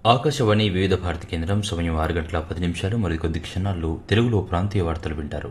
ఆకాశవాణి వివిధ భారతి కేంద్రం సమయం 6 గంటల 10 నిమిషాలు. మరికొద్ది క్షణాల్లో తెలుగులో ప్రాంతీయ వార్తలు వింటారు.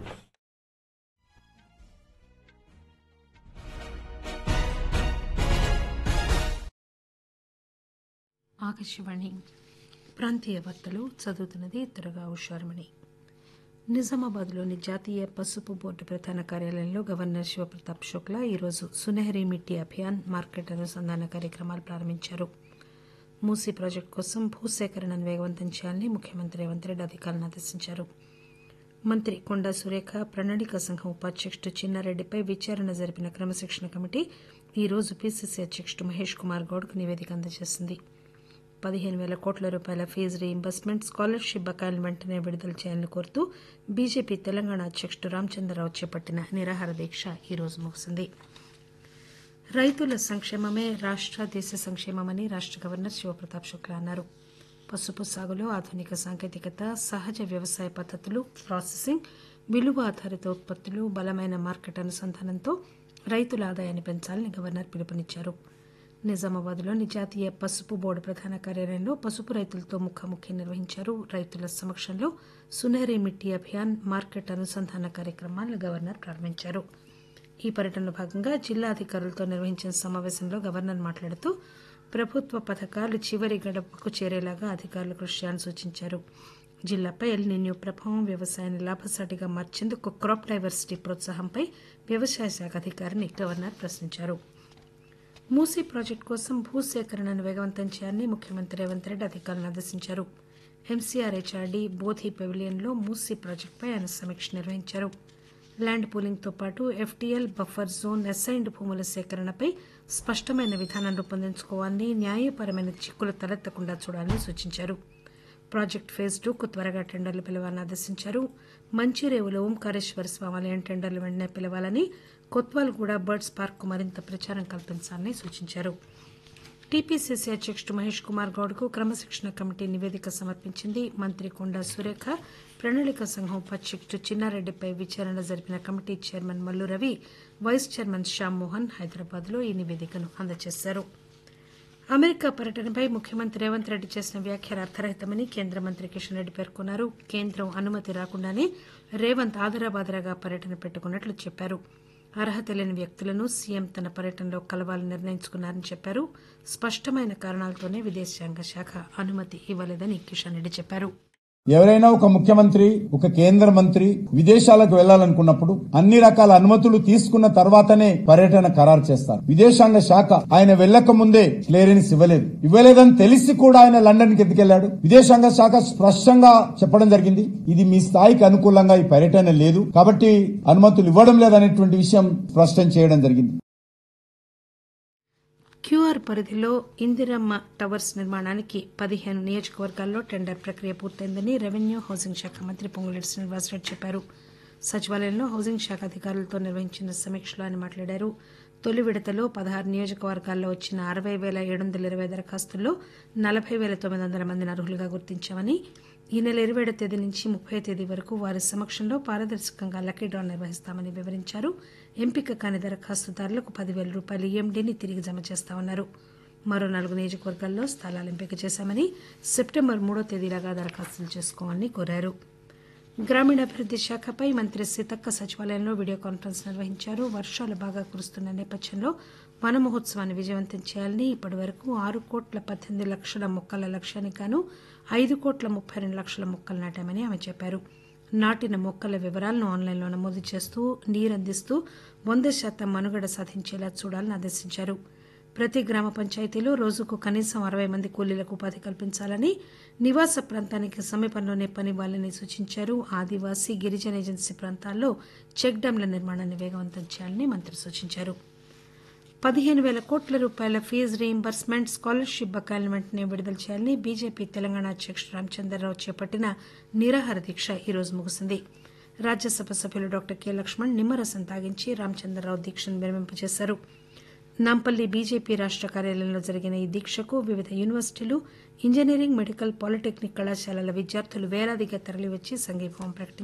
ఆకాశవాణి ప్రాంతీయ వార్తలు చదువుతున్నది త్వరగా ఉషారమణి. నిజామాబాద్లోని జాతీయ పసుపు బోర్డు ప్రధాన కార్యాలయంలో గవర్నర్ శివప్రతాప్ శుక్లా ఈరోజు సునహరి మిట్టి అభియాన్ మార్కెట్ అనుసంధాన కార్యక్రమాలు ప్రారంభించారు. మూసీ ప్రాజెక్టు కోసం భూసేకరణను వేగవంతం చేయాలని ముఖ్యమంత్రి రేవంత్ రెడ్డి అధికారులను ఆదేశించారు. మంత్రి కొండా సురేఖ, ప్రణాళికా సంఘం ఉపాధ్యక్షుడు చిన్నారెడ్డిపై విచారణ జరిపిన క్రమశిక్షణ కమిటీ ఈరోజు పీసీసీ అధ్యక్షుడు మహేష్ కుమార్ గౌడ్కు నివేదిక అందజేసింది. 15,000 కోట్ల రూపాయల ఫీజు రీయింబర్స్మెంట్, స్కాలర్షిప్ బకాయిలను వెంటనే విడుదల చేయాలని కోరుతూ బీజేపీ తెలంగాణ అధ్యక్షుడు రామచంద్రరావు చేపట్టిన నిరాహార దీక్ష ఈరోజు ముగిసింది. రైతుల సంక్షేమమే రాష్ట్ర, దేశ సంక్షేమమని రాష్ట్ర గవర్నర్ శివప్రతాప్ శుక్లా అన్నారు. పసుపు సాగులో ఆధునిక సాంకేతికత, సహజ వ్యవసాయ పద్ధతులు, ప్రాసెసింగ్, విలువ ఆధారిత ఉత్పత్తులు, బలమైన మార్కెట్ అనుసంధానంతో రైతుల ఆదాయాన్ని పెంచాలని గవర్నర్ పిలుపునిచ్చారు. నిజామాబాద్లోని జాతీయ పసుపు బోర్డు ప్రధాన కార్యాలయంలో పసుపు రైతులతో ముఖాముఖి నిర్వహించారు. రైతుల సమక్షంలో సునహరి మిట్టి అభియాన్ మార్కెట్ అనుసంధాన కార్యక్రమాలను గవర్నర్ ప్రారంభించారు. ఈ పర్యటనలో భాగంగా జిల్లా అధికారులతో నిర్వహించిన సమావేశంలో గవర్నర్ మాట్లాడుతూ ప్రభుత్వ పథకాలు చివరి గడపకు చేరేలాగా అధికారులు కృషి చేయాలని సూచించారు. జిల్లాపై ఎల్ నిన్యూ ప్రభావం వ్యవసాయాన్ని లాభసాటిగా మార్చేందుకు క్రాప్ డైవర్సిటీ ప్రోత్సాహంపై వ్యవసాయ శాఖ అధికారిని గవర్నర్ ప్రశ్నించారు. మూసీ ప్రాజెక్టు కోసం భూసేకరణను వేగవంతం చేయాలని ముఖ్యమంత్రి రేవంత్ రెడ్డి అధికారులను ఆదేశించారు. ఎంసీఆర్హెచ్ఆర్డీ బోధి పెవిలియన్లో మూసీ ప్రాజెక్టుపై ఆయన సమీక్ష నిర్వహించారు. ల్యాండ్ పూలింగ్తో పాటు ఎఫ్టీఎల్, బఫర్ జోన్, అసైన్డ్ భూముల సేకరణపై స్పష్టమైన విధానం రూపొందించుకోవాలని, న్యాయపరమైన చిక్కులు తలెత్తకుండా చూడాలని సూచించారు. ప్రాజెక్టు ఫేజ్ 2కు త్వరగా టెండర్లు పిలవాలని ఆదేశించారు. మంచిరేవులో ఓంకారేశ్వర స్వామి ఆలయం టెండర్లు వెంటనే పిలవాలని, కొత్వాల్గూడ బర్డ్స్ పార్కు మరింత ప్రచారం కల్పించాలని సూచించారు. టీపీసీసీ అధ్యక్షుడు మహేష్ కుమార్ గౌడ్కు క్రమశిక్షణ కమిటీ నివేదిక సమర్పించింది. మంత్రి కొండా సురేఖ, ప్రణాళికా సంఘం ఉపాధ్యక్షుడు చిన్నారెడ్డిపై విచారణ జరిపిన committee chairman Mallu Ravi, vice chairman Shyam Mohan హైదరాబాద్లో ఈ నివేదికను అందజేశారు. అమెరికా పర్యటనపై ముఖ్యమంత్రి రేవంత్ రెడ్డి చేసిన వ్యాఖ్యలు అర్థరహితమని కేంద్ర మంత్రి కిషన్ రెడ్డి పేర్కొన్నారు. కేంద్రం అనుమతి రాకుండానే రేవంత్ ఆదరాబాదరాగా పర్యటన పెట్టుకున్నట్లు చెప్పారు. అర్హత లేని వ్యక్తులను సీఎం తన పర్యటనలో కలవాలని నిర్ణయించుకున్నారని చెప్పారు. స్పష్టమైన కారణాలతోనే విదేశాంగ శాఖ అనుమతి ఇవ్వలేదని కిషన్ రెడ్డి చెప్పారు. ఎవరైనా ఒక ముఖ్యమంత్రి, ఒక కేంద్ర మంత్రి విదేశాలకు వెళ్లాలనుకున్నప్పుడు అన్ని రకాల అనుమతులు తీసుకున్న తర్వాతనే పర్యటన ఖరారు చేస్తారు. విదేశాంగ శాఖ ఆయన వెళ్లక ముందే క్లియరెన్స్ ఇవ్వలేదని తెలిసి కూడా ఆయన లండన్ కి ఎందుకెళ్లాడు? విదేశాంగ శాఖ స్పష్టంగా చెప్పడం జరిగింది, ఇది మీ స్థాయికి అనుకూలంగా ఈ పర్యటన లేదు కాబట్టి అనుమతులు ఇవ్వడం లేదనేటువంటి విషయం స్పష్టం చేయడం జరిగింది. క్యూఆర్ పరిధిలో ఇందిరమ్మ టవర్స్ నిర్మాణానికి 15 నియోజకవర్గాల్లో టెండర్ ప్రక్రియ పూర్తయిందని రెవెన్యూ, హౌసింగ్ శాఖ మంత్రి పొంగులేటి శ్రీనివాసరెడ్డి చెప్పారు. సచివాలయంలో హౌసింగ్ శాఖ అధికారులతో నిర్వహించిన సమీక్షలో ఆయన మాట్లాడారు. తొలి విడతలో 16 నియోజకవర్గాల్లో వచ్చిన 60,720 దరఖాస్తుల్లో 40,900 మందిని అర్హులుగా గుర్తించామని, ఈ నెల 27వ తేదీ నుంచి 30వ తేదీ వరకు వారి సమక్షంలో పారదర్శకంగా లక్కీ డ్రా నిర్వహిస్తామని వివరించారు. ఎంపిక కాని దరఖాస్తుదారులకు 10,000 రూపాయల ఈఎండీని తిరిగి జమ చేస్తామన్నారు. మరో 4 నియోజకవర్గాల్లో స్థలాలు ఎంపిక చేశామని, సెప్టెంబర్ 3వ తేదీలాగా దరఖాస్తులు చేసుకోవాలని కోరారు. గ్రామీణాభివృద్ది శాఖపై మంత్రి సీతక్క సచివాలయంలో వీడియో కాన్ఫరెన్స్ నిర్వహించారు. వర్షాలు బాగా కురుస్తున్న నేపథ్యంలో వన మహోత్సవాన్ని విజయవంతం చేయాలని, ఇప్పటి వరకు 6,18,00,000 మొక్కల లక్ష్యానికి గాను 5,32,00,000 మొక్కలు నాటామని ఆమె చెప్పారు. నాటిన మొక్కల వివరాలను ఆన్లైన్లో నమోదు చేస్తూ నీరందిస్తూ 100% మనుగడ సాధించేలా చూడాలని ఆదేశించారు. ప్రతి గ్రామ పంచాయతీలో రోజుకు కనీసం 60 మంది కూలీలకు ఉపాధి కల్పించాలని, నివాస ప్రాంతానికి సమీపంలోనే పనివ్వాలని సూచించారు. ఆదివాసీ, గిరిజన ఏజెన్సీ ప్రాంతాల్లో చెక్ డ్యాంల నిర్మాణాన్ని వేగవంతం చేయాలని మంత్రి సూచించారు. 15,000 కోట్ల రూపాయల ఫీజు రీయింబర్స్మెంట్, స్కాలర్షిప్ బకాయిలను వెంటనే విడుదల చేయాలని బీజేపీ తెలంగాణ అధ్యక్షుడు రామచంద్రరావు చేపట్టిన నిరాహార దీక్ష ఈరోజు ముగిసింది. రాజ్యసభ సభ్యులు డాక్టర్ కె లక్ష్మణ్ నిమ్మరసం తాగించి రామచంద్రరావు దీక్షను విరమింపజేశారు. నాంపల్లి బీజేపీ రాష్ట్ర కార్యాలయంలో జరిగిన ఈ దీక్షకు వివిధ యూనివర్సిటీలు, ఇంజనీరింగ్, మెడికల్, పాలిటెక్నిక్ కళాశాలల విద్యార్థులు వేలాదిగా తరలివచ్చి సంఘీభావం ప్రకటించారు.